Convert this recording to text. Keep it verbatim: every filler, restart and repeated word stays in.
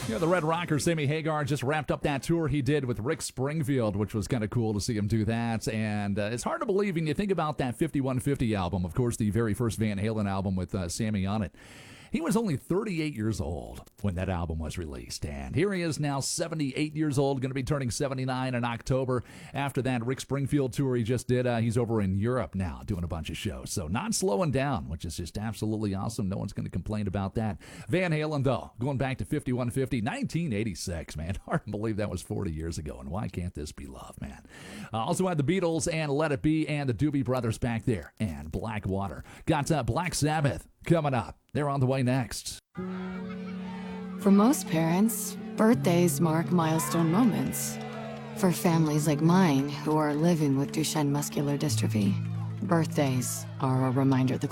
Yeah, the Red Rocker, Sammy Hagar, just wrapped up that tour he did with Rick Springfield, which was kind of cool to see him do that. And uh, it's hard to believe when you think about that fifty-one fifty album, of course, the very first Van Halen album with uh, Sammy on it. He was only thirty-eight years old when that album was released. And here he is now, seventy-eight years old, going to be turning seventy-nine in October. After that Rick Springfield tour he just did, uh, he's over in Europe now doing a bunch of shows. So not slowing down, which is just absolutely awesome. No one's going to complain about that. Van Halen, though, going back to fifty-one fifty, nineteen eighty-six, man. Hard to believe that was forty years ago. And why can't this be love, man? Uh, also had the Beatles and Let It Be and the Doobie Brothers back there. And Blackwater. Got uh, Black Sabbath coming up. They're on the way next. For most parents, birthdays mark milestone moments. For families like mine who are living with Duchenne muscular dystrophy, birthdays are a reminder the